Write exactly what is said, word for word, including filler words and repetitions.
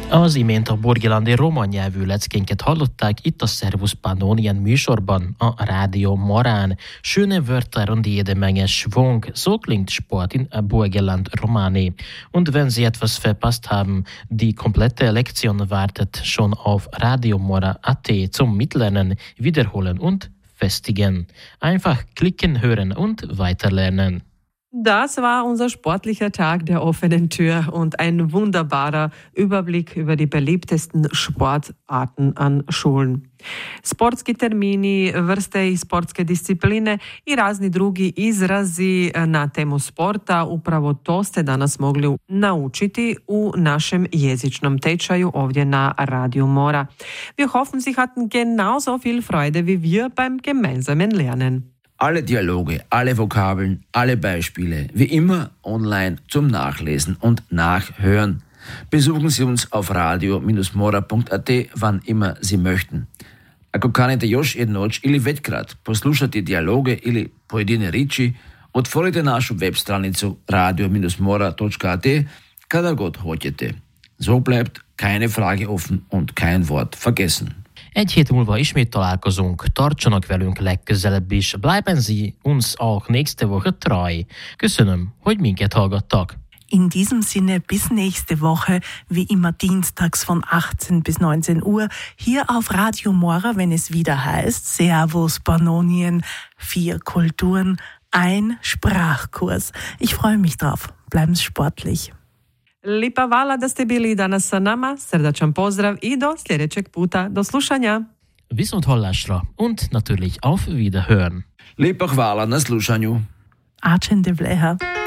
Az imént a burgilandi roma nyelvű leckénket hallották itt a Servus Pannonien műsorban, a Rádió Morán. Schöne Wörter und jede Menge Schwung, so klingt Sport in Burgenland Romani. Und wenn Sie etwas verpasst haben, die komplette Lektion wartet schon auf radiomora punkt a t zum Mitlernen, Wiederholen und Festigen. Einfach klicken, hören und weiterlernen. Das war unser sportlicher Tag der offenen Tür und ein wunderbarer Überblick über die beliebtesten Sportarten an Schulen. Sportski termini, vrste i sportske discipline i razni drugi izrazi na temu sporta, upravo to ste danas mogli naučiti u našem jezičnom tečaju ovdje na Radio Mora. Wir hoffen, Sie hatten genauso viel Freude wie wir beim gemeinsamen Lernen. Alle Dialoge, alle Vokabeln, alle Beispiele, wie immer online zum Nachlesen und Nachhören. Besuchen Sie uns auf radio dash mora punkt a t, wann immer Sie möchten. Ako kanite još jednoć ili većkrat poslušati dialoge ili pojedine riči, otvorite našu web stranicu radio dash mora punkt a t kada god hoćete. So bleibt keine Frage offen und kein Wort vergessen. Egy hét múlva ismét találkozunk, tartsanak velünk legközelebb is, bleiben Sie uns auch nächste Woche treu. Köszönöm, hogy minket hallgattak. In diesem Sinne bis nächste Woche, wie immer dienstags von achtzehn bis neunzehn Uhr, hier auf Radio Mora, wenn es wieder heißt Servus Pannonien, vier Kulturen, ein Sprachkurs. Ich freue mich drauf. Bleiben Sie sportlich. Lipa hvala da ste bili danas sa nama, srdačan pozdrav i do sljedećeg puta. Do slušanja. Viszont hallásra und natürlich auf Wiederhören. Lipa hvala na slušanju. Arčen de Vleha.